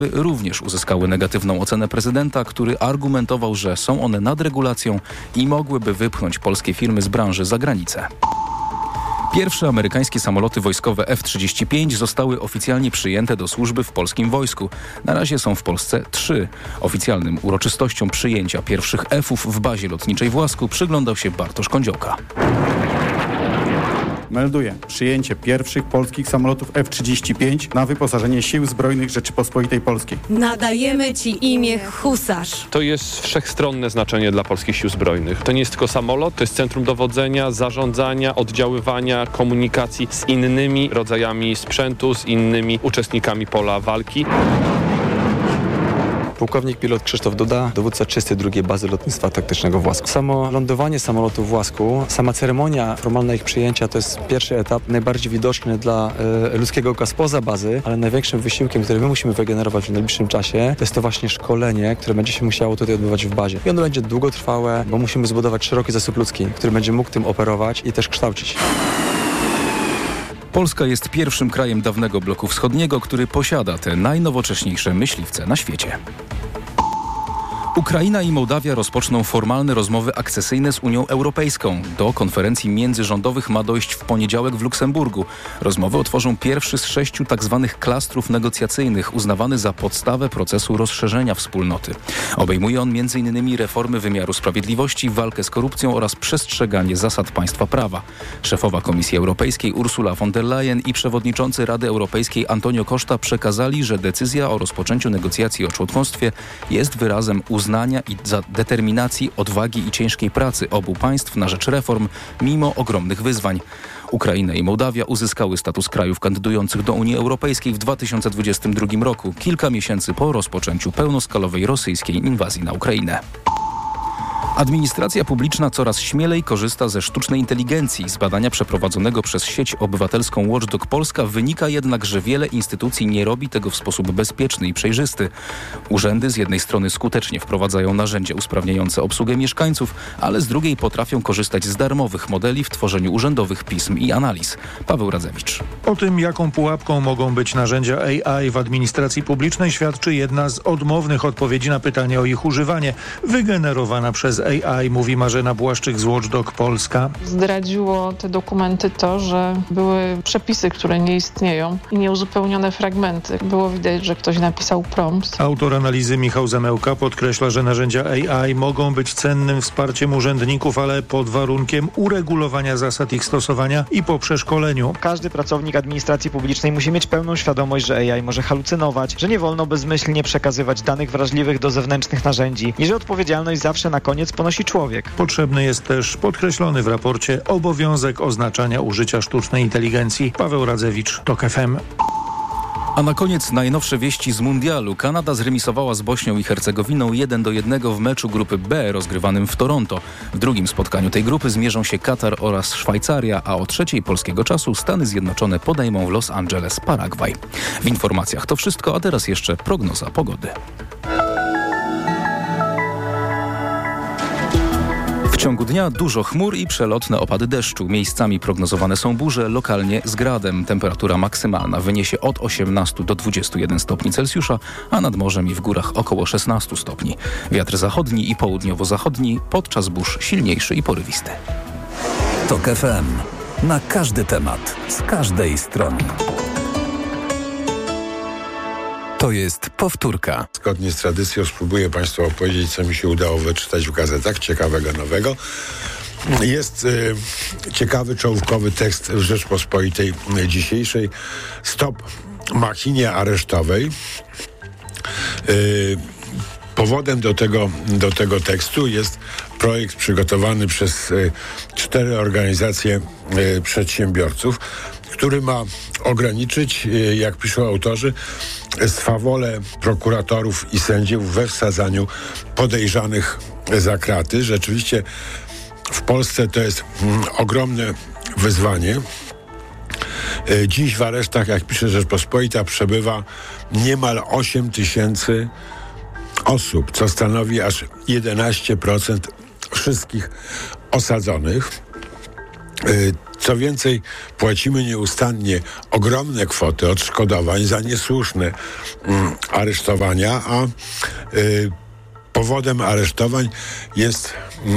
również uzyskały negatywną ocenę prezydenta, który argumentował, że są one nad regulacją i mogłyby wypchnąć polskie firmy z branży za granicę. Pierwsze amerykańskie samoloty wojskowe F-35 zostały oficjalnie przyjęte do służby w polskim wojsku. Na razie są w Polsce 3. Oficjalnym uroczystościom przyjęcia pierwszych F-ów w bazie lotniczej w Łasku przyglądał się Bartosz Kądziołka. Melduje przyjęcie pierwszych polskich samolotów F-35 na wyposażenie Sił Zbrojnych Rzeczypospolitej Polskiej. Nadajemy Ci imię Husarz. To jest wszechstronne znaczenie dla polskich Sił Zbrojnych. To nie jest tylko samolot, to jest centrum dowodzenia, zarządzania, oddziaływania, komunikacji z innymi rodzajami sprzętu, z innymi uczestnikami pola walki. Pułkownik pilot Krzysztof Duda, dowódca 32 Bazy Lotnictwa Taktycznego w Łasku. Samo lądowanie samolotu w Łasku, sama ceremonia formalna ich przyjęcia to jest pierwszy etap, najbardziej widoczny dla ludzkiego oka spoza bazy, ale największym wysiłkiem, który my musimy wygenerować w najbliższym czasie, to jest to właśnie szkolenie, które będzie się musiało tutaj odbywać w bazie. I ono będzie długotrwałe, bo musimy zbudować szeroki zasób ludzki, który będzie mógł tym operować i też kształcić. Polska jest pierwszym krajem dawnego bloku wschodniego, który posiada te najnowocześniejsze myśliwce na świecie. Ukraina i Mołdawia rozpoczną formalne rozmowy akcesyjne z Unią Europejską. Do konferencji międzyrządowych ma dojść w poniedziałek w Luksemburgu. Rozmowy otworzą pierwszy z 6 tzw. klastrów negocjacyjnych, uznawany za podstawę procesu rozszerzenia wspólnoty. Obejmuje on m.in. reformy wymiaru sprawiedliwości, walkę z korupcją oraz przestrzeganie zasad państwa prawa. Szefowa Komisji Europejskiej Ursula von der Leyen i przewodniczący Rady Europejskiej Antonio Costa przekazali, że decyzja o rozpoczęciu negocjacji o członkostwie jest wyrazem uznania i determinacji, odwagi i ciężkiej pracy obu państw na rzecz reform, mimo ogromnych wyzwań. Ukraina i Mołdawia uzyskały status krajów kandydujących do Unii Europejskiej w 2022 roku, kilka miesięcy po rozpoczęciu pełnoskalowej rosyjskiej inwazji na Ukrainę. Administracja publiczna coraz śmielej korzysta ze sztucznej inteligencji. Z badania przeprowadzonego przez sieć obywatelską Watchdog Polska wynika jednak, że wiele instytucji nie robi tego w sposób bezpieczny i przejrzysty. Urzędy z jednej strony skutecznie wprowadzają narzędzia usprawniające obsługę mieszkańców, ale z drugiej potrafią korzystać z darmowych modeli w tworzeniu urzędowych pism i analiz. Paweł Radzewicz. O tym, jaką pułapką mogą być narzędzia AI w administracji publicznej, świadczy jedna z odmownych odpowiedzi na pytanie o ich używanie, wygenerowana przez AI, mówi Marzena Błaszczyk z Watchdog Polska. Zdradziło te dokumenty to, że były przepisy, które nie istnieją i nieuzupełnione fragmenty. Było widać, że ktoś napisał prompt. Autor analizy Michał Zamełka podkreśla, że narzędzia AI mogą być cennym wsparciem urzędników, ale pod warunkiem uregulowania zasad ich stosowania i po przeszkoleniu. Każdy pracownik administracji publicznej musi mieć pełną świadomość, że AI może halucynować, że nie wolno bezmyślnie przekazywać danych wrażliwych do zewnętrznych narzędzi i że odpowiedzialność zawsze na koniec ponosi człowiek. Potrzebny jest też podkreślony w raporcie obowiązek oznaczania użycia sztucznej inteligencji. Paweł Radzewicz, TOK FM. A na koniec najnowsze wieści z mundialu. Kanada zremisowała z Bośnią i Hercegowiną 1-1 w meczu grupy B rozgrywanym w Toronto. W drugim spotkaniu tej grupy zmierzą się Katar oraz Szwajcaria, a o 3:00 polskiego czasu Stany Zjednoczone podejmą w Los Angeles Paragwaj. W informacjach to wszystko, a teraz jeszcze prognoza pogody. W ciągu dnia dużo chmur i przelotne opady deszczu. Miejscami prognozowane są burze, lokalnie z gradem. Temperatura maksymalna wyniesie od 18 do 21 stopni Celsjusza, a nad morzem i w górach około 16 stopni. Wiatr zachodni i południowo-zachodni, podczas burz silniejszy i porywisty. TOK FM. Na każdy temat, z każdej strony. To jest powtórka. Zgodnie z tradycją spróbuję Państwu opowiedzieć, co mi się udało wyczytać w gazetach ciekawego, nowego. Jest ciekawy, czołówkowy tekst w Rzeczpospolitej dzisiejszej. Stop machinie aresztowej. Powodem do tego tekstu jest projekt przygotowany przez 4 organizacje przedsiębiorców, który ma ograniczyć, jak piszą autorzy, swawolę prokuratorów i sędziów we wsadzaniu podejrzanych za kraty. Rzeczywiście w Polsce to jest ogromne wyzwanie. Dziś w aresztach, jak pisze Rzeczpospolita, przebywa niemal 8 000 osób, co stanowi aż 11% wszystkich osadzonych. Co więcej, płacimy nieustannie ogromne kwoty odszkodowań za niesłuszne aresztowania, a powodem aresztowań jest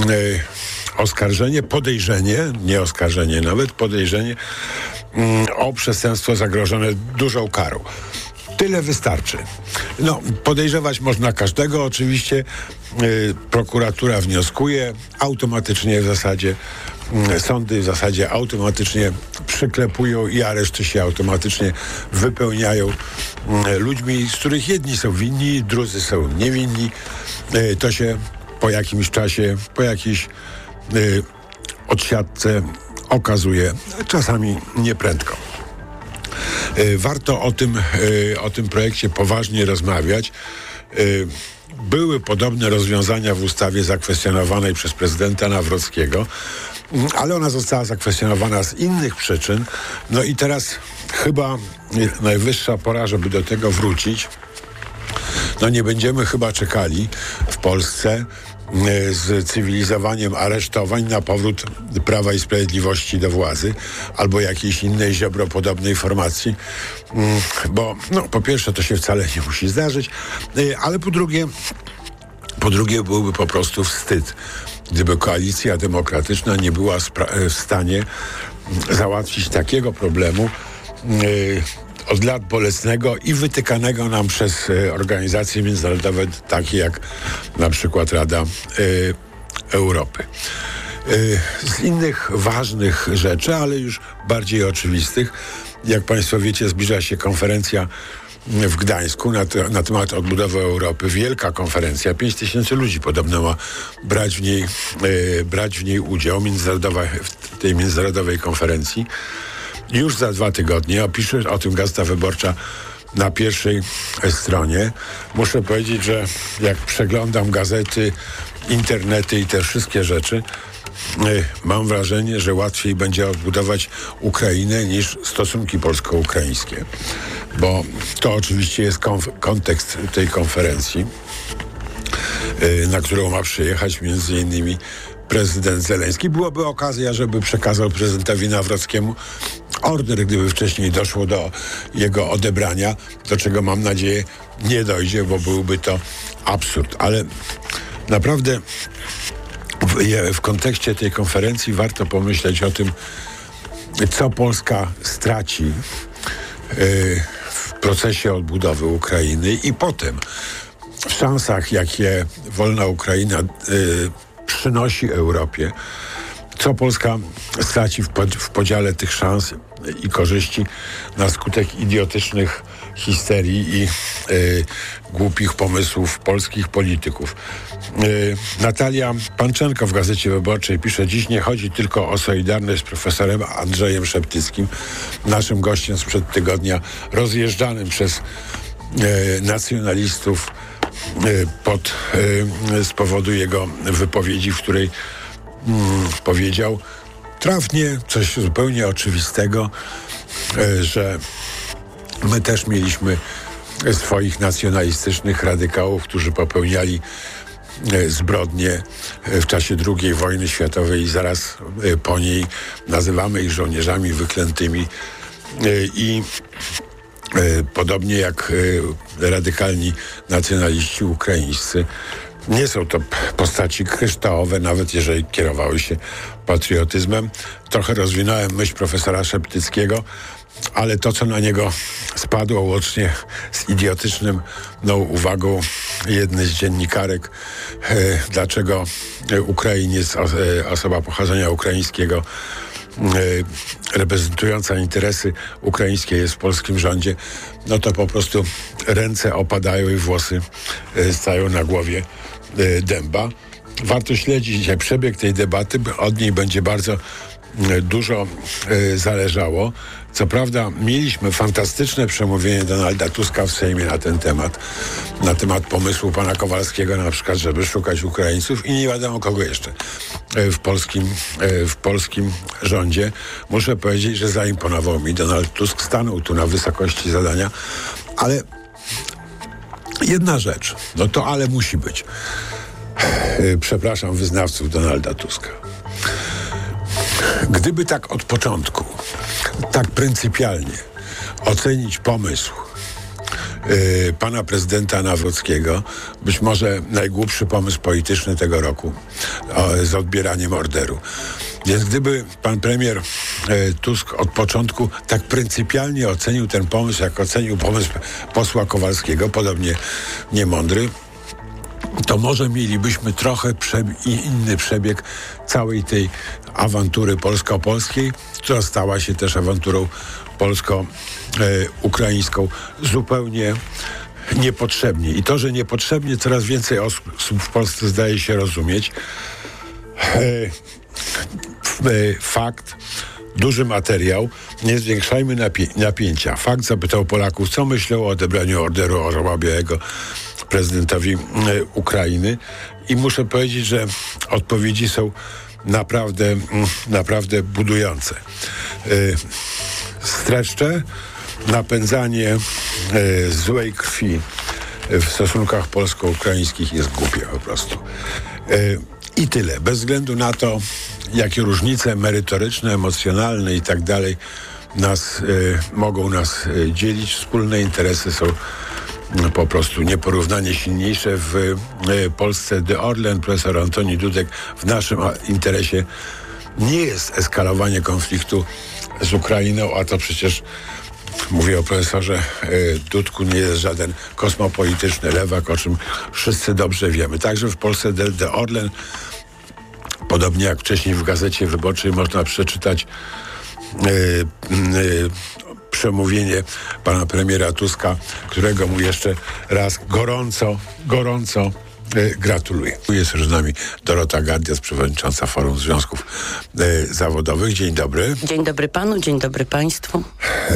podejrzenie o przestępstwo zagrożone dużą karą. Tyle wystarczy. Podejrzewać można każdego oczywiście. Prokuratura wnioskuje automatycznie w zasadzie. Sądy w zasadzie automatycznie przyklepują i areszty się automatycznie wypełniają ludźmi, z których jedni są winni, drudzy są niewinni. To się po jakimś czasie, po jakiejś odsiadce okazuje, czasami nieprędko. Warto o tym projekcie poważnie rozmawiać. Były podobne rozwiązania w ustawie zakwestionowanej przez prezydenta Nawrockiego, ale ona została zakwestionowana z innych przyczyn. I teraz chyba najwyższa pora, żeby do tego wrócić. Nie będziemy chyba czekali w Polsce z cywilizowaniem aresztowań na powrót Prawa i Sprawiedliwości do władzy albo jakiejś innej ziobropodobnej formacji, bo po pierwsze to się wcale nie musi zdarzyć, ale po drugie byłby po prostu wstyd, gdyby Koalicja Demokratyczna nie była w stanie załatwić takiego problemu od lat bolesnego i wytykanego nam przez organizacje międzynarodowe, takie jak na przykład Rada Europy. Z innych ważnych rzeczy, ale już bardziej oczywistych, jak Państwo wiecie, zbliża się konferencja w Gdańsku na temat odbudowy Europy. Wielka konferencja, 5000 ludzi podobno ma brać w niej udział w tej międzynarodowej konferencji. Już za 2 tygodnie, pisze o tym Gazeta Wyborcza na pierwszej stronie. Muszę powiedzieć, że jak przeglądam gazety, internety i te wszystkie rzeczy, mam wrażenie, że łatwiej będzie odbudować Ukrainę niż stosunki polsko-ukraińskie. Bo to oczywiście jest kontekst tej konferencji, na którą ma przyjechać między innymi prezydent Zełenski. Byłaby okazja, żeby przekazał prezydentowi Nawrockiemu order, gdyby wcześniej doszło do jego odebrania, do czego mam nadzieję nie dojdzie, bo byłby to absurd. Ale naprawdę w kontekście tej konferencji warto pomyśleć o tym, co Polska straci w procesie odbudowy Ukrainy i potem w szansach, jakie wolna Ukraina przynosi Europie, co Polska straci w podziale tych szans i korzyści na skutek idiotycznych histerii i głupich pomysłów polskich polityków. Natalia Panczenko w Gazecie Wyborczej pisze: dziś nie chodzi tylko o solidarność z profesorem Andrzejem Szeptyckim, naszym gościem sprzed tygodnia, rozjeżdżanym przez nacjonalistów z powodu jego wypowiedzi, w której powiedział trafnie coś zupełnie oczywistego, że my też mieliśmy swoich nacjonalistycznych radykałów, którzy popełniali zbrodnie w czasie II wojny światowej i zaraz po niej. Nazywamy ich żołnierzami wyklętymi i podobnie jak radykalni nacjonaliści ukraińscy, nie są to postaci kryształowe, nawet jeżeli kierowały się patriotyzmem. Trochę rozwinąłem myśl profesora Szeptyckiego, ale to, co na niego spadło łącznie z idiotycznym uwagą jednej z dziennikarek, dlaczego Ukrainiec, osoba pochodzenia ukraińskiego, reprezentująca interesy ukraińskie jest w polskim rządzie, to po prostu ręce opadają i włosy stają na głowie dęba. Warto śledzić dzisiaj przebieg tej debaty, bo od niej będzie bardzo dużo zależało. Co prawda mieliśmy fantastyczne przemówienie Donalda Tuska w Sejmie na temat pomysłu pana Kowalskiego na przykład, żeby szukać Ukraińców i nie wiadomo kogo jeszcze w polskim rządzie. Muszę powiedzieć, że zaimponował mi Donald Tusk, stanął tu na wysokości zadania, ale jedna rzecz, to ale musi być. Przepraszam wyznawców Donalda Tuska. Gdyby tak od początku, tak pryncypialnie ocenić pomysł pana prezydenta Nawrockiego, być może najgłupszy pomysł polityczny tego roku z odbieraniem orderu. Więc gdyby pan premier Tusk od początku tak pryncypialnie ocenił ten pomysł, jak ocenił pomysł posła Kowalskiego, podobnie niemądry, to może mielibyśmy trochę inny przebieg całej tej awantury polsko-polskiej, która stała się też awanturą polsko-ukraińską zupełnie niepotrzebnie. I to, że niepotrzebnie coraz więcej osób w Polsce zdaje się rozumieć, fakt, duży materiał, nie zwiększajmy napięcia. Fakt zapytał Polaków, co myślą o odebraniu orderu Orła Białego prezydentowi Ukrainy i muszę powiedzieć, że odpowiedzi są naprawdę budujące. Streszczę, napędzanie złej krwi w stosunkach polsko-ukraińskich jest głupie po prostu. I tyle. Bez względu na to, jakie różnice merytoryczne, emocjonalne i tak dalej mogą nas dzielić, wspólne interesy są po prostu nieporównanie silniejsze. W Polsce de Orlen, profesor Antoni Dudek, w naszym interesie nie jest eskalowanie konfliktu z Ukrainą, a to przecież, mówię o profesorze Dudku, nie jest żaden kosmopolityczny lewak, o czym wszyscy dobrze wiemy. Także w Polsce de Orlen, podobnie jak wcześniej w Gazecie Wyborczej, można przeczytać przemówienie pana premiera Tuska, którego mu jeszcze raz gorąco gratuluję. Jest z nami Dorota Gardias, przewodnicząca Forum Związków Zawodowych. Dzień dobry. Dzień dobry panu, dzień dobry państwu.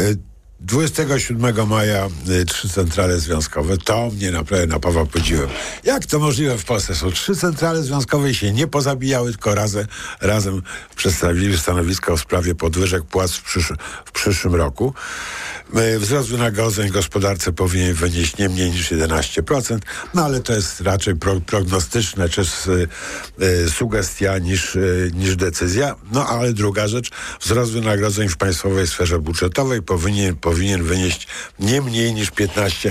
27 maja 3 centrale związkowe. To mnie naprawdę napawa podziwem. Jak to możliwe w Polsce? Są 3 centrale związkowe i się nie pozabijały, tylko razem przedstawili stanowiska w sprawie podwyżek płac w przyszłym roku. Wzrost wynagrodzeń w gospodarce powinien wynieść nie mniej niż 11%, no ale to jest raczej prognostyczne, czy sugestia niż decyzja. No ale druga rzecz, wzrost wynagrodzeń w państwowej sferze budżetowej powinien wynieść nie mniej niż 15%.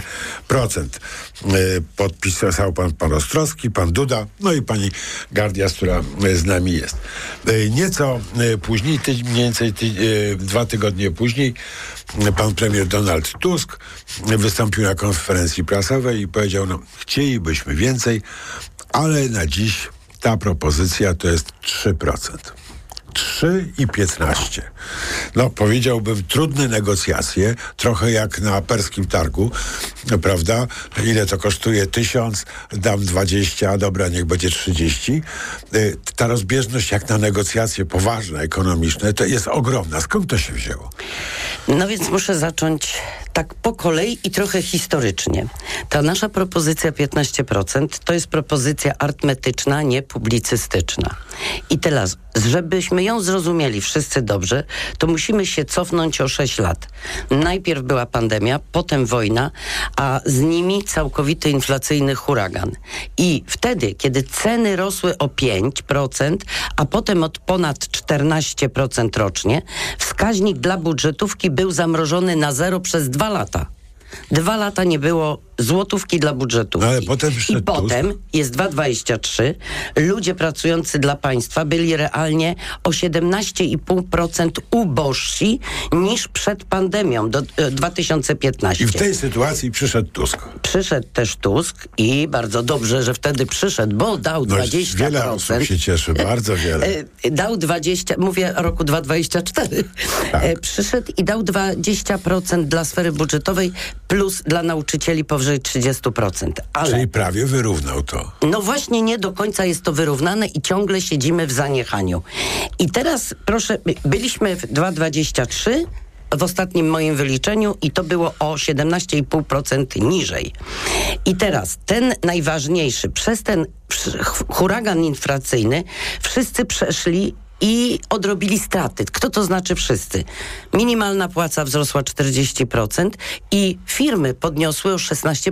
Podpisał pan Ostrowski, pan Duda, no i pani Gardias, która z nami jest. Nieco później, mniej więcej 2 tygodnie później, pan premier Donald Tusk wystąpił na konferencji prasowej i powiedział, no chcielibyśmy więcej, ale na dziś ta propozycja to jest 3%. 3 i 15. No, powiedziałbym, trudne negocjacje, trochę jak na perskim targu, prawda? Ile to kosztuje? 1000, dam 20, dobra, niech będzie 30. Ta rozbieżność jak na negocjacje poważne, ekonomiczne, to jest ogromna. Skąd to się wzięło? No więc muszę zacząć tak po kolei i trochę historycznie. Ta nasza propozycja 15% to jest propozycja arytmetyczna, nie publicystyczna. I teraz, żebyśmy ją zrozumieli wszyscy dobrze, to musimy się cofnąć o 6 lat. Najpierw była pandemia, potem wojna, a z nimi całkowity inflacyjny huragan. I wtedy, kiedy ceny rosły o 5%, a potem od ponad 14% rocznie, wskaźnik dla budżetówki był zamrożony na 0 przez 2 lata. 2 lata nie było złotówki dla budżetówki. Ale potem I potem jest 2,23. Ludzie pracujący dla państwa byli realnie o 17,5% ubożsi niż przed pandemią do 2015. I w tej sytuacji przyszedł Tusk. Przyszedł też Tusk i bardzo dobrze, że wtedy przyszedł, bo dał 20%. Wiele osób się cieszy, bardzo wiele. Dał 20, mówię o roku 2024. Tak. Przyszedł i dał 20% dla sfery budżetowej plus dla nauczycieli powyżej 30%. Ale, czyli prawie wyrównał to. No właśnie nie do końca jest to wyrównane i ciągle siedzimy w zaniechaniu. I teraz proszę, byliśmy w 2,23 w ostatnim moim wyliczeniu i to było o 17,5% niżej. I teraz ten najważniejszy, przez ten huragan inflacyjny wszyscy przeszli i odrobili straty. Kto to znaczy wszyscy? Minimalna płaca wzrosła 40% i firmy podniosły o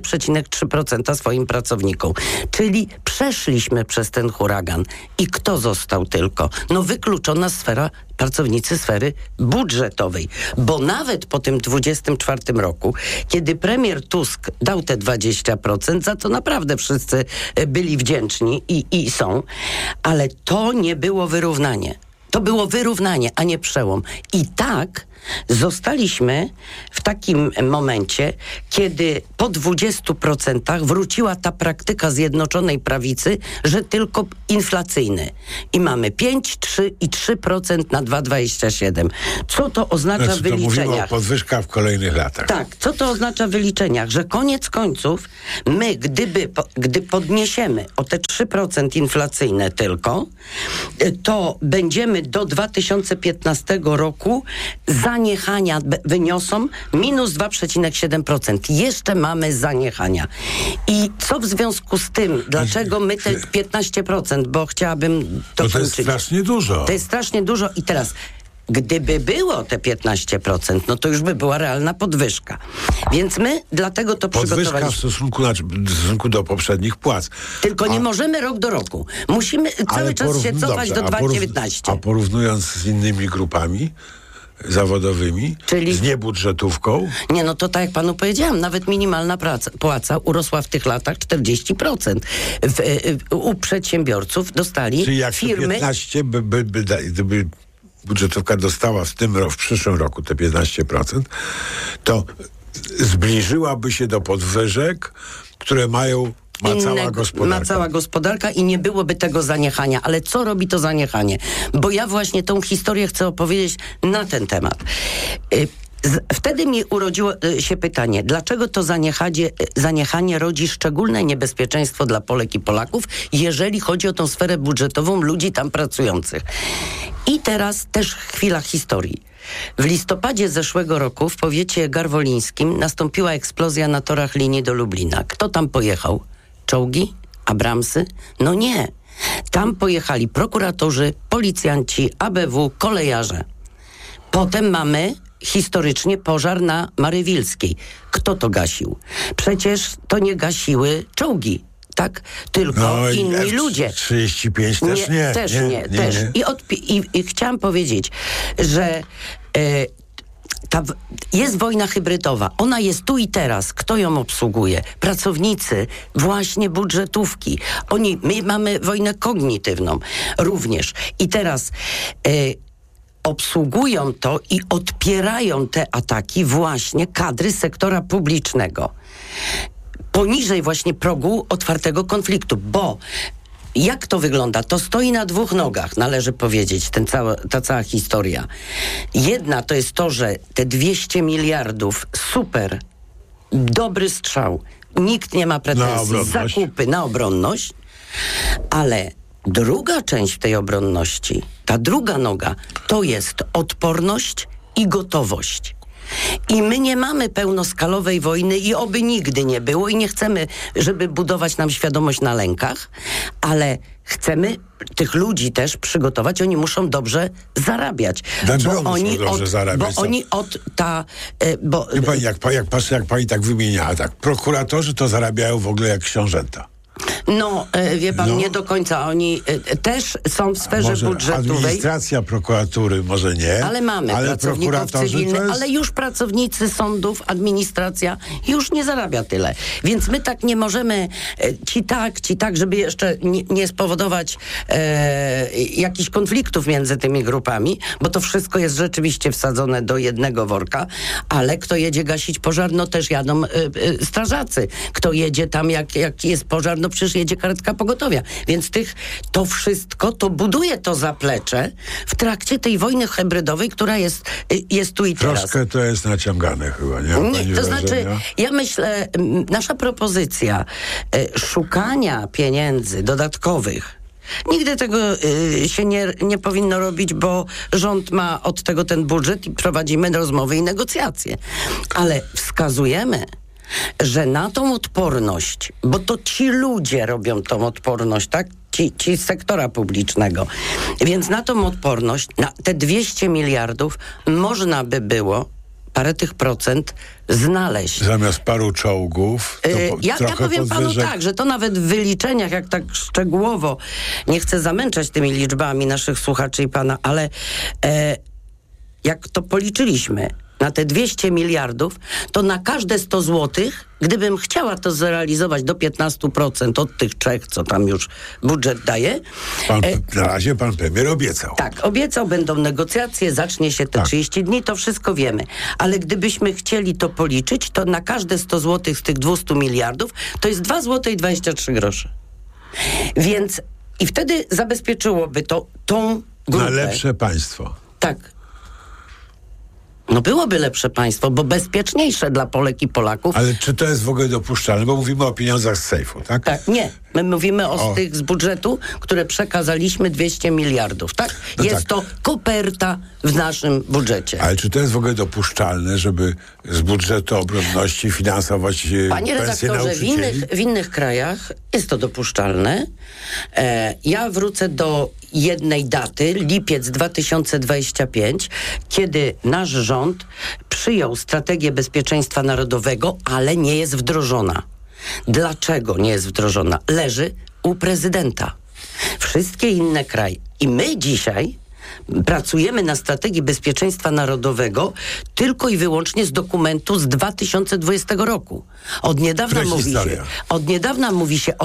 16,3% swoim pracownikom. Czyli przeszliśmy przez ten huragan. I kto został tylko? No wykluczona sfera pracownicy sfery budżetowej. Bo nawet po tym 24 roku, kiedy premier Tusk dał te 20%, za to naprawdę wszyscy byli wdzięczni i są, ale to nie było wyrównanie. To było wyrównanie, a nie przełom. I tak zostaliśmy w takim momencie, kiedy po 20% wróciła ta praktyka Zjednoczonej Prawicy, że tylko inflacyjny. I mamy 5, 3 i 3% na 2,27. Co to oznacza w wyliczeniach? To mówimy o podwyżkach w kolejnych latach. Tak, co to oznacza w wyliczeniach? Że koniec końców my, gdy podniesiemy o te 3% inflacyjne tylko, to będziemy do 2015 roku zaniechania wyniosą minus 2,7%. Jeszcze mamy zaniechania. I co w związku z tym, dlaczego my te 15%, bo chciałabym to kończyć. To jest strasznie dużo. To jest strasznie dużo i teraz gdyby było te 15%, no to już by była realna podwyżka. Więc my dlatego to przygotowaliśmy. Podwyżka w stosunku do poprzednich płac. Tylko nie możemy rok do roku. Musimy cały czas się cofać do 2019. A porównując z innymi grupami zawodowymi, czyli z niebudżetówką? Nie, no to tak jak panu powiedziałam, nawet minimalna płaca urosła w tych latach 40%. U przedsiębiorców dostali czyli jak firmy... 15 gdyby budżetówka dostała w przyszłym roku te 15%, to zbliżyłaby się do podwyżek, które ma cała gospodarka i nie byłoby tego zaniechania. Ale co robi to zaniechanie? Bo ja właśnie tą historię chcę opowiedzieć na ten temat. Wtedy mi urodziło się pytanie, dlaczego to zaniechanie rodzi szczególne niebezpieczeństwo dla Polek i Polaków, jeżeli chodzi o tą sferę budżetową ludzi tam pracujących. I teraz też chwila historii. W listopadzie zeszłego roku w powiecie garwolińskim nastąpiła eksplozja na torach linii do Lublina. Kto tam pojechał? Czołgi? Abramsy? No nie. Tam pojechali prokuratorzy, policjanci, ABW, kolejarze. Potem mamy historycznie pożar na Marywilskiej. Kto to gasił? Przecież to nie gasiły czołgi, tak? Tylko inni ludzie. 35 też nie. Też nie. I chciałam powiedzieć, że jest wojna hybrydowa. Ona jest tu i teraz. Kto ją obsługuje? Pracownicy właśnie budżetówki. My mamy wojnę kognitywną również. I teraz obsługują to i odpierają te ataki właśnie kadry sektora publicznego. Poniżej właśnie progu otwartego konfliktu, bo jak to wygląda? To stoi na dwóch nogach, należy powiedzieć, ta cała historia. Jedna to jest to, że te 200 miliardów, super, dobry strzał, nikt nie ma pretensji, zakupy na obronność, ale druga część tej obronności, ta druga noga, to jest odporność i gotowość. I my nie mamy pełnoskalowej wojny i oby nigdy nie było i nie chcemy, żeby budować nam świadomość na lękach, ale chcemy tych ludzi też przygotować, oni muszą dobrze zarabiać. Dlaczego muszą dobrze zarabiać? Bo oni jak pani tak wymieniała, tak, prokuratorzy to zarabiają w ogóle jak książęta. No, wie pan, nie do końca. Oni też są w sferze budżetowej. Administracja prokuratury może nie. Ale mamy pracowników cywilnych, ale już pracownicy sądów, administracja już nie zarabia tyle. Więc my tak nie możemy ci tak, żeby jeszcze nie spowodować jakichś konfliktów między tymi grupami, bo to wszystko jest rzeczywiście wsadzone do jednego worka, ale kto jedzie gasić pożar, no też jadą strażacy. Kto jedzie tam, jak jest pożar, no przecież jedzie karetka pogotowia. Więc to wszystko, to buduje to zaplecze w trakcie tej wojny hybrydowej, która jest tu i teraz. Troszkę to jest naciągane chyba, nie? To znaczy, ja myślę, nasza propozycja szukania pieniędzy dodatkowych, nigdy tego się nie powinno robić, bo rząd ma od tego ten budżet i prowadzimy rozmowy i negocjacje. Ale wskazujemy, że na tą odporność, bo to ci ludzie robią tą odporność, tak? Ci z sektora publicznego. Więc na tą odporność, na te 200 miliardów można by było parę tych procent znaleźć. Zamiast paru czołgów, to ja powiem panu podwyżek. tak, że to nawet w wyliczeniach, jak tak szczegółowo, nie chcę zamęczać tymi liczbami naszych słuchaczy i pana, ale jak to policzyliśmy, na te 200 miliardów, to na każde 100 złotych, gdybym chciała to zrealizować do 15% od tych 3, co tam już budżet daje. Na razie pan premier obiecał. Tak, obiecał, będą negocjacje, zacznie się te 30 dni, to wszystko wiemy. Ale gdybyśmy chcieli to policzyć, to na każde 100 złotych z tych 200 miliardów, to jest 2 zł i 23 grosze. Więc i wtedy zabezpieczyłoby to tą grupę. Na lepsze państwo. Tak. No byłoby lepsze państwo, bo bezpieczniejsze dla Polek i Polaków. Ale czy to jest w ogóle dopuszczalne? Bo mówimy o pieniądzach z sejfu, tak? Tak, nie. My mówimy o tych z budżetu, które przekazaliśmy 200 miliardów, tak? No jest tak. to koperta w naszym budżecie. Ale czy to jest w ogóle dopuszczalne, żeby z budżetu obronności finansować Panie pensje redaktorze, nauczycieli? w innych krajach jest to dopuszczalne. Ja wrócę do jednej daty, lipiec 2025, kiedy nasz rząd przyjął strategię bezpieczeństwa narodowego, ale nie jest wdrożona. Dlaczego nie jest wdrożona? Leży u prezydenta. Wszystkie inne kraje. I my dzisiaj pracujemy na strategii bezpieczeństwa narodowego tylko i wyłącznie z dokumentu z 2020 roku. Od niedawna mówi się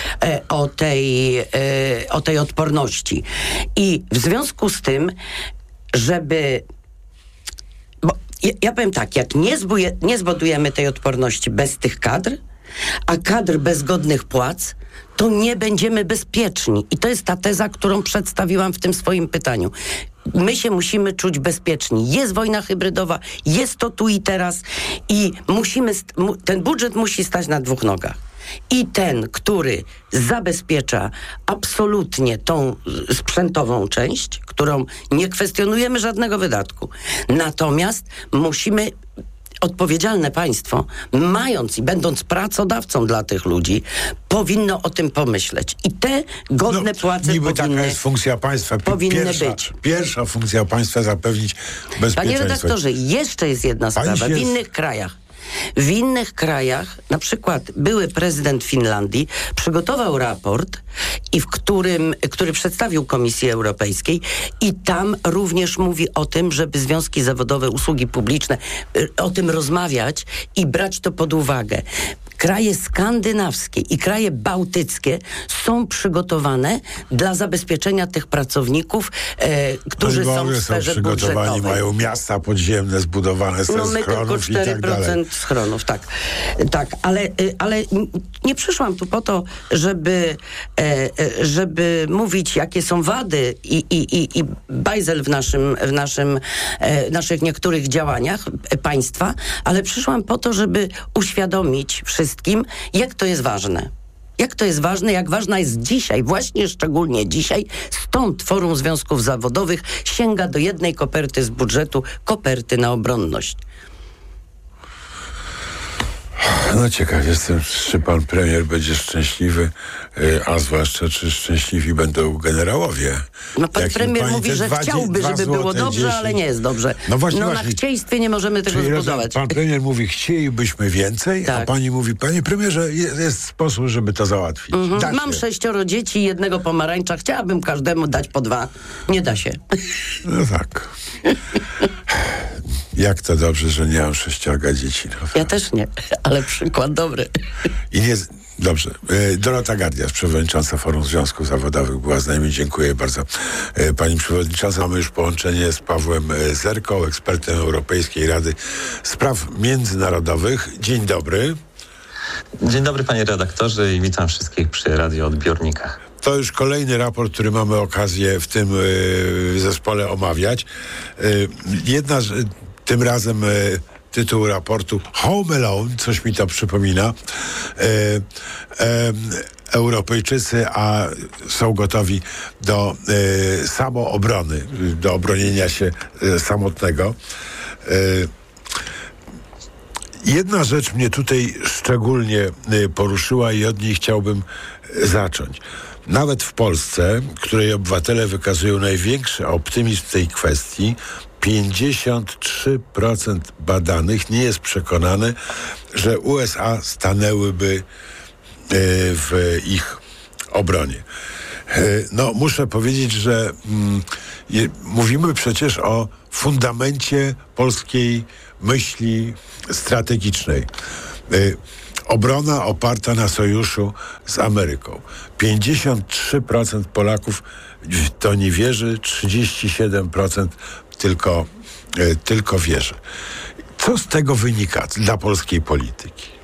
o tej odporności. I w związku z tym, żeby... Bo ja powiem tak, jak nie zbudujemy tej odporności bez tych kadr, a kadr bez godnych płac, to nie będziemy bezpieczni. I to jest ta teza, którą przedstawiłam w tym swoim pytaniu. My się musimy czuć bezpieczni. Jest wojna hybrydowa, jest to tu i teraz i ten budżet musi stać na 2 nogach. I ten, który zabezpiecza absolutnie tą sprzętową część, którą nie kwestionujemy żadnego wydatku. Natomiast musimy... Odpowiedzialne państwo, mając i będąc pracodawcą dla tych ludzi, powinno o tym pomyśleć. I te godne płace niby taka jest funkcja państwa. być. Pierwsza funkcja państwa zapewnić bezpieczeństwo. Panie redaktorze, jeszcze jest jedna sprawa. W innych krajach, na przykład były prezydent Finlandii przygotował raport, który przedstawił Komisji Europejskiej i tam również mówi o tym, żeby związki zawodowe, usługi publiczne, o tym rozmawiać i brać to pod uwagę. Kraje skandynawskie i kraje bałtyckie są przygotowane dla zabezpieczenia tych pracowników, którzy są w sferze budżetowej. Mają miasta podziemne zbudowane ze schronów i tak dalej. Schronów, tak, ale nie przyszłam tu po to, żeby mówić, jakie są wady i bajzel w naszych niektórych działaniach państwa, ale przyszłam po to, żeby uświadomić wszystkim, jak to jest ważne. Jak to jest ważne, jak ważna jest dzisiaj, właśnie szczególnie dzisiaj, stąd Forum Związków Zawodowych sięga do jednej koperty z budżetu, koperty na obronność. No ciekaw jestem, czy pan premier będzie szczęśliwy, a zwłaszcza, czy szczęśliwi będą generałowie. No pan premier mówi, że chciałby, żeby było dobrze, ale nie jest dobrze. No właśnie. Na chcieństwie nie możemy tego zbudować. Pan premier mówi, chcielibyśmy więcej, a pani mówi, panie premierze, jest sposób, żeby to załatwić. Mam 6 dzieci i 1 pomarańcza. Chciałabym każdemu dać po 2. Nie da się. No tak. Jak to dobrze, że nie mam 6 dzieci. No. Ja też nie, ale przykład dobry. Dobrze. Dorota Gardiasz, przewodnicząca Forum Związków Zawodowych, była z nami. Dziękuję bardzo. Pani przewodnicząca, mamy już połączenie z Pawłem Zerką, ekspertem Europejskiej Rady Spraw Międzynarodowych. Dzień dobry. Dzień dobry, panie redaktorze, i witam wszystkich przy radioodbiornikach. To już kolejny raport, który mamy okazję w tym zespole omawiać. Tym razem tytuł raportu Home Alone, coś mi to przypomina. Europejczycy są gotowi do samoobrony, do obronienia się samotnego. Jedna rzecz mnie tutaj szczególnie poruszyła i od niej chciałbym zacząć. Nawet w Polsce, której obywatele wykazują największy optymizm w tej kwestii, 53% badanych nie jest przekonane, że USA stanęłyby w ich obronie. No, muszę powiedzieć, że mówimy przecież o fundamencie polskiej myśli strategicznej. Obrona oparta na sojuszu z Ameryką. 53% Polaków w to nie wierzy, 37% tylko wierzy. Co z tego wynika dla polskiej polityki?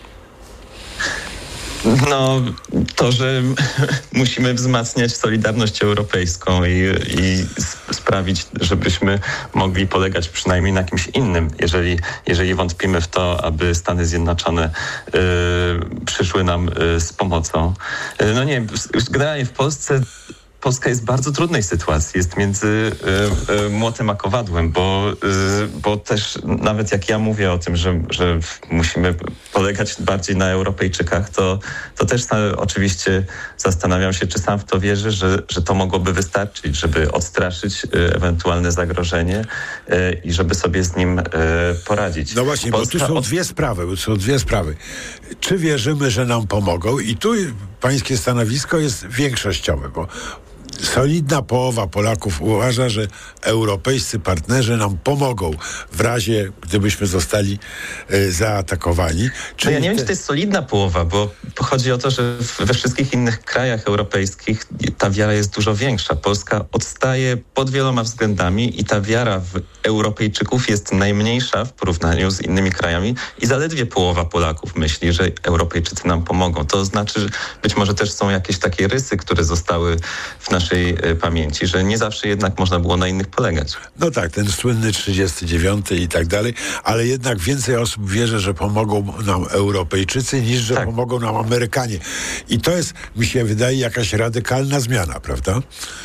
No, to, że musimy wzmacniać solidarność europejską i sprawić, żebyśmy mogli polegać przynajmniej na kimś innym, jeżeli wątpimy w to, aby Stany Zjednoczone przyszły nam z pomocą. No nie, generalnie w Polska jest w bardzo trudnej sytuacji. Jest między młotem a kowadłem, bo też nawet jak ja mówię o tym, że musimy polegać bardziej na Europejczykach, to też oczywiście zastanawiam się, czy sam w to wierzę, że to mogłoby wystarczyć, żeby odstraszyć ewentualne zagrożenie i żeby sobie z nim poradzić. No właśnie, bo tu są dwie sprawy. Czy wierzymy, że nam pomogą? I tu pańskie stanowisko jest większościowe, bo solidna połowa Polaków uważa, że europejscy partnerzy nam pomogą w razie, gdybyśmy zostali zaatakowani. No ja nie wiem, czy to jest solidna połowa, bo chodzi o to, że we wszystkich innych krajach europejskich ta wiara jest dużo większa. Polska odstaje pod wieloma względami i ta wiara w Europejczyków jest najmniejsza w porównaniu z innymi krajami i zaledwie połowa Polaków myśli, że Europejczycy nam pomogą. To znaczy, że być może też są jakieś takie rysy, które zostały w naszej pamięci, że nie zawsze jednak można było na innych polegać. No tak, ten słynny 39 i tak dalej, ale jednak więcej osób wierzy, że pomogą nam Europejczycy, niż że pomogą nam Amerykanie. I to jest, mi się wydaje, jakaś radykalna zmiana, prawda?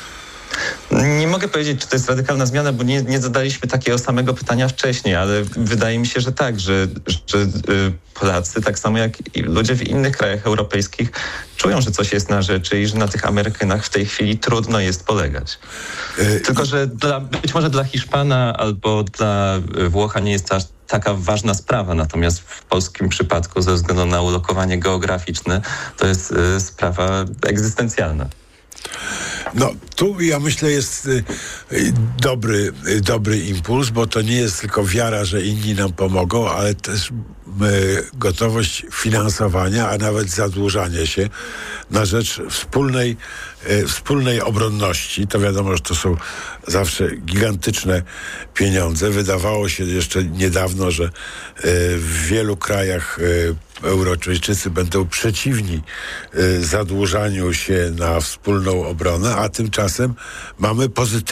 Nie mogę powiedzieć, czy to jest radykalna zmiana, bo nie zadaliśmy takiego samego pytania wcześniej, ale wydaje mi się, że tak, że Polacy, tak samo jak i ludzie w innych krajach europejskich, czują, że coś jest na rzeczy i że na tych Amerykanach w tej chwili trudno jest polegać. Tylko, że być może dla Hiszpana albo dla Włocha nie jest aż taka ważna sprawa, natomiast w polskim przypadku ze względu na ulokowanie geograficzne to jest sprawa egzystencjalna. No, tu ja myślę jest dobry impuls, bo to nie jest tylko wiara, że inni nam pomogą, ale też gotowość finansowania, a nawet zadłużania się na rzecz wspólnej obronności. To wiadomo, że to są zawsze gigantyczne pieniądze. Wydawało się jeszcze niedawno, że w wielu krajach Europejczycy będą przeciwni zadłużaniu się na wspólną obronę, a tymczasem mamy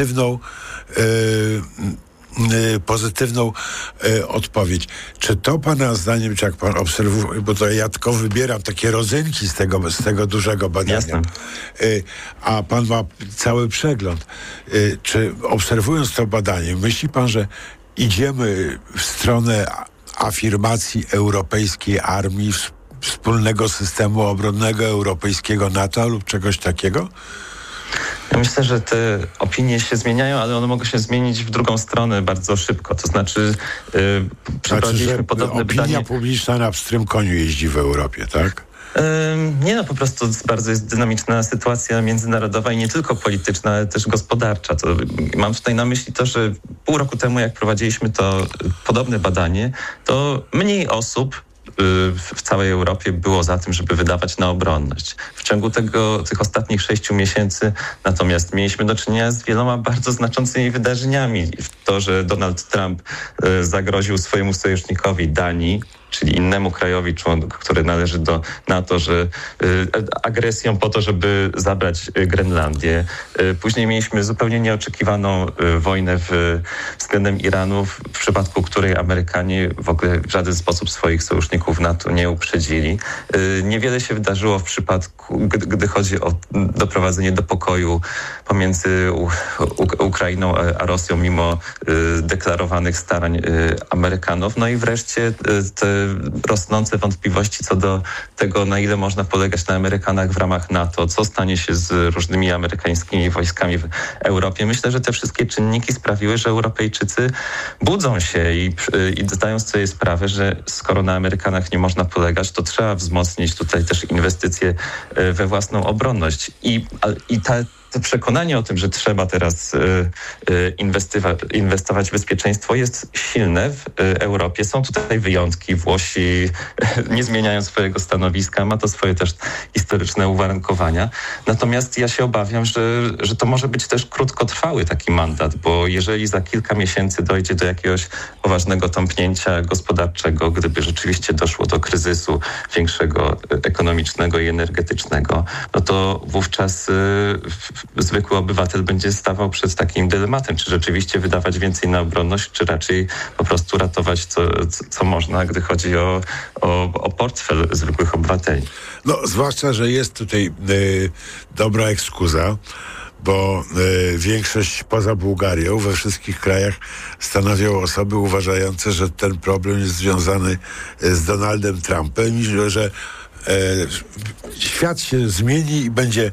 pozytywną odpowiedź. Czy to pana zdaniem, czy jak pan obserwuje, bo to ja tylko wybieram takie rodzynki z tego dużego badania, Jasne. A pan ma cały przegląd. Czy obserwując to badanie, myśli pan, że idziemy w stronę afirmacji europejskiej armii, wspólnego systemu obronnego europejskiego NATO lub czegoś takiego? Ja myślę, że te opinie się zmieniają, ale one mogą się zmienić w drugą stronę bardzo szybko. To znaczy przeprowadziliśmy podobne badanie. Opinia publiczna na pstrym koniu jeździ w Europie, tak? Nie, no po prostu bardzo jest dynamiczna sytuacja międzynarodowa i nie tylko polityczna, ale też gospodarcza. To mam tutaj na myśli to, że pół roku temu, jak prowadziliśmy to podobne badanie, to mniej osób w całej Europie było za tym, żeby wydawać na obronność. W ciągu tych ostatnich 6 miesięcy natomiast mieliśmy do czynienia z wieloma bardzo znaczącymi wydarzeniami. To, że Donald Trump zagroził swojemu sojusznikowi Danii, czyli innemu krajowi, który należy do NATO, że agresją po to, żeby zabrać Grenlandię. Później mieliśmy zupełnie nieoczekiwaną wojnę względem Iranu, w przypadku której Amerykanie w ogóle w żaden sposób swoich sojuszników NATO nie uprzedzili. Niewiele się wydarzyło w przypadku, gdy chodzi o doprowadzenie do pokoju pomiędzy Ukrainą a Rosją, mimo deklarowanych starań Amerykanów. No i wreszcie te rosnące wątpliwości co do tego, na ile można polegać na Amerykanach w ramach NATO, co stanie się z różnymi amerykańskimi wojskami w Europie. Myślę, że te wszystkie czynniki sprawiły, że Europejczycy budzą się i zdają sobie sprawę, że skoro na Amerykanach nie można polegać, to trzeba wzmocnić tutaj też inwestycje we własną obronność. To przekonanie o tym, że trzeba teraz inwestować w bezpieczeństwo, jest silne w Europie. Są tutaj wyjątki. Włosi nie zmieniają swojego stanowiska. Ma to swoje też historyczne uwarunkowania. Natomiast ja się obawiam, że to może być też krótkotrwały taki mandat, bo jeżeli za kilka miesięcy dojdzie do jakiegoś poważnego tąpnięcia gospodarczego, gdyby rzeczywiście doszło do kryzysu większego ekonomicznego i energetycznego, no to wówczas zwykły obywatel będzie stawał przed takim dylematem, czy rzeczywiście wydawać więcej na obronność, czy raczej po prostu ratować co można, gdy chodzi o portfel zwykłych obywateli. No, zwłaszcza, że jest tutaj dobra ekskuza, bo większość poza Bułgarią we wszystkich krajach stanowią osoby uważające, że ten problem jest związany z Donaldem Trumpem i że świat się zmieni i będzie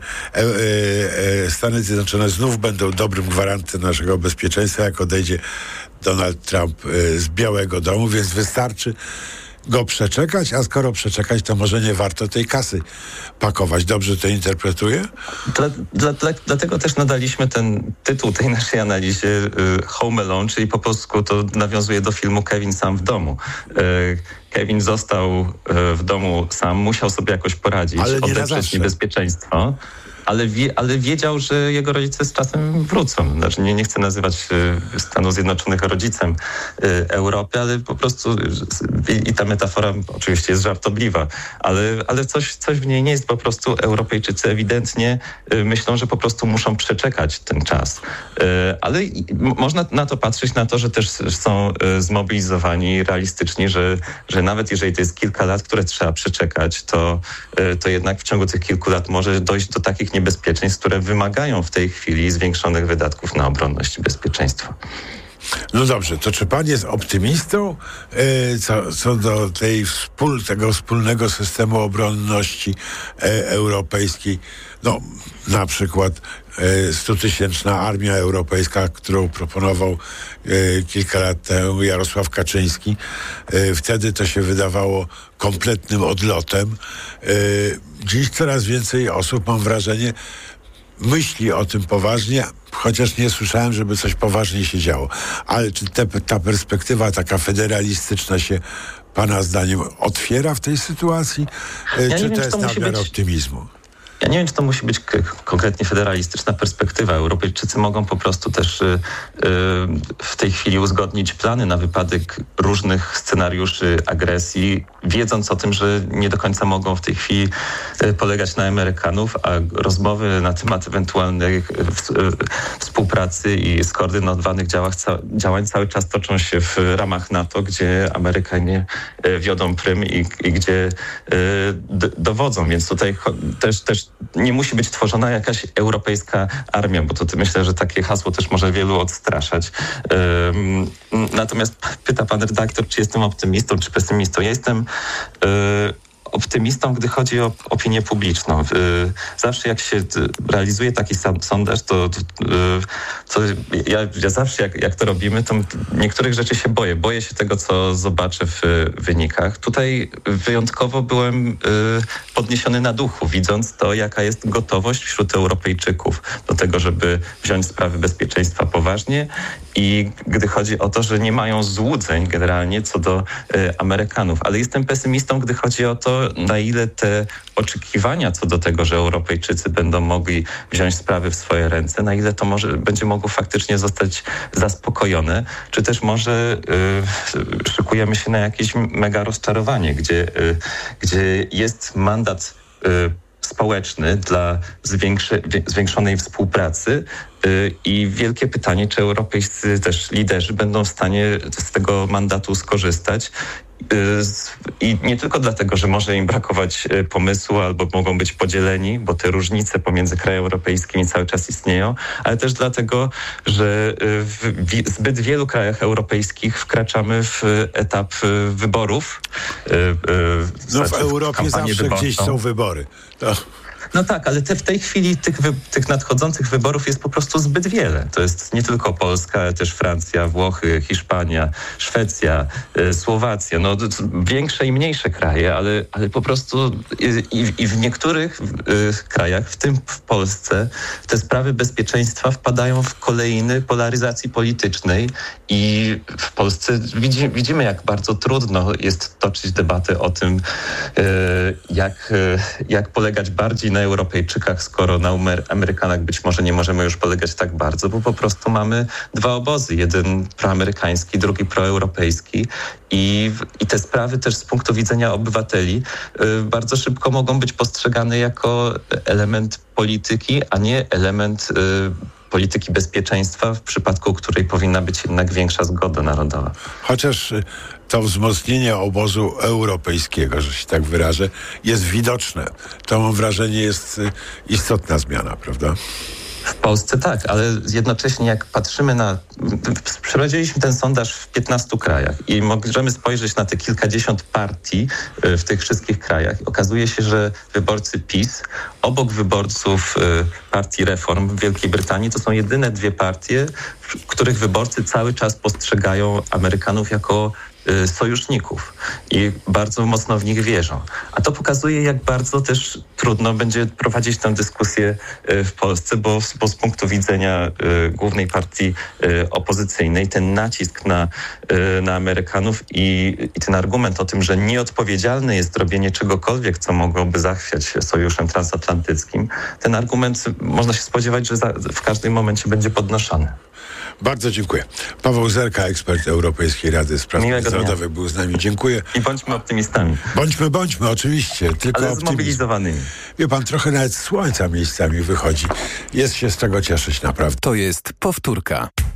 Stany Zjednoczone znów będą dobrym gwarantem naszego bezpieczeństwa, jak odejdzie Donald Trump z Białego Domu, więc wystarczy go przeczekać, a skoro przeczekać, to może nie warto tej kasy pakować. Dobrze to interpretuję? Dlatego też nadaliśmy ten tytuł tej naszej analizie Home Alone, czyli po polsku to nawiązuje do filmu Kevin sam w domu. Kevin został w domu sam, musiał sobie jakoś poradzić, odeprzeć niebezpieczeństwo. Ale wiedział, że jego rodzice z czasem wrócą. Znaczy nie chcę nazywać Stanów Zjednoczonych rodzicem Europy, ale po prostu i ta metafora oczywiście jest żartobliwa, ale coś w niej nie jest. Po prostu Europejczycy ewidentnie myślą, że po prostu muszą przeczekać ten czas. Ale można na to patrzeć, na to, że też są zmobilizowani realistycznie, że nawet jeżeli to jest kilka lat, które trzeba przeczekać, to jednak w ciągu tych kilku lat może dojść do takich niebezpieczeństw, które wymagają w tej chwili zwiększonych wydatków na obronność i bezpieczeństwo. No dobrze, to czy pan jest optymistą co do tego wspólnego systemu obronności europejskiej? No, na przykład 100-tysięczna armia europejska, którą proponował kilka lat temu Jarosław Kaczyński. Wtedy to się wydawało kompletnym odlotem. Dziś coraz więcej osób, mam wrażenie, myśli o tym poważnie, chociaż nie słyszałem, żeby coś poważnie się działo. Ale czy ta perspektywa taka federalistyczna się pana zdaniem otwiera w tej sytuacji? Czy to jest nadmiar optymizmu? Ja nie wiem, czy to musi być konkretnie federalistyczna perspektywa. Europejczycy mogą po prostu też w tej chwili uzgodnić plany na wypadek różnych scenariuszy agresji, wiedząc o tym, że nie do końca mogą w tej chwili polegać na Amerykanów, a rozmowy na temat ewentualnej współpracy i skoordynowanych działań cały czas toczą się w ramach NATO, gdzie Amerykanie wiodą prym i gdzie dowodzą. Więc tutaj też nie musi być tworzona jakaś europejska armia, bo to myślę, że takie hasło też może wielu odstraszać. Natomiast pyta pan redaktor, czy jestem optymistą, czy pesymistą. Ja jestem optymistą, gdy chodzi o opinię publiczną. Zawsze jak się realizuje taki sondaż, to ja zawsze jak to robimy, to niektórych rzeczy się boję. Boję się tego, co zobaczę w wynikach. Tutaj wyjątkowo byłem podniesiony na duchu, widząc to, jaka jest gotowość wśród Europejczyków do tego, żeby wziąć sprawy bezpieczeństwa poważnie i gdy chodzi o to, że nie mają złudzeń generalnie co do Amerykanów. Ale jestem pesymistą, gdy chodzi o to, na ile te oczekiwania co do tego, że Europejczycy będą mogli wziąć sprawy w swoje ręce, na ile to będzie mogło faktycznie zostać zaspokojone, czy też może szykujemy się na jakieś mega rozczarowanie, gdzie jest mandat społeczny dla zwiększonej współpracy, I wielkie pytanie, czy europejscy też liderzy będą w stanie z tego mandatu skorzystać. I nie tylko dlatego, że może im brakować pomysłu albo mogą być podzieleni, bo te różnice pomiędzy krajami europejskimi cały czas istnieją, ale też dlatego, że w zbyt wielu krajach europejskich wkraczamy w etap wyborów. W Europie zawsze wyborczą. Gdzieś są wybory. No tak, ale w tej chwili tych nadchodzących wyborów jest po prostu zbyt wiele. To jest nie tylko Polska, ale też Francja, Włochy, Hiszpania, Szwecja, Słowacja. No większe i mniejsze kraje, ale po prostu i w niektórych krajach, w tym w Polsce, te sprawy bezpieczeństwa wpadają w kolejny polaryzacji politycznej i w Polsce widzimy, jak bardzo trudno jest toczyć debatę o tym, jak polegać bardziej na Europejczykach, skoro na Amerykanach być może nie możemy już polegać tak bardzo, bo po prostu mamy dwa obozy. Jeden proamerykański, drugi proeuropejski i te sprawy też z punktu widzenia obywateli bardzo szybko mogą być postrzegane jako element polityki, a nie element polityki bezpieczeństwa, w przypadku której powinna być jednak większa zgoda narodowa. Chociaż to wzmocnienie obozu europejskiego, że się tak wyrażę, jest widoczne. To mam wrażenie jest istotna zmiana, prawda? W Polsce tak, ale jednocześnie jak patrzymy przeprowadziliśmy ten sondaż w 15 krajach i możemy spojrzeć na te kilkadziesiąt partii w tych wszystkich krajach. Okazuje się, że wyborcy PiS obok wyborców partii Reform w Wielkiej Brytanii to są jedyne dwie partie, których wyborcy cały czas postrzegają Amerykanów jako sojuszników i bardzo mocno w nich wierzą. A to pokazuje, jak bardzo też trudno będzie prowadzić tę dyskusję w Polsce, bo z punktu widzenia głównej partii opozycyjnej ten nacisk na Amerykanów i ten argument o tym, że nieodpowiedzialne jest robienie czegokolwiek, co mogłoby zachwiać sojuszem transatlantyckim, ten argument można się spodziewać, że w każdym momencie będzie podnoszony. Bardzo dziękuję. Paweł Zerka, ekspert Europejskiej Rady Spraw Międzynarodowych, był z nami. Dziękuję. I bądźmy optymistami. Bądźmy, oczywiście. Tylko ale zmobilizowanymi. Wie pan, trochę nawet słońca miejscami wychodzi. Jest się z czego cieszyć, naprawdę. To jest powtórka.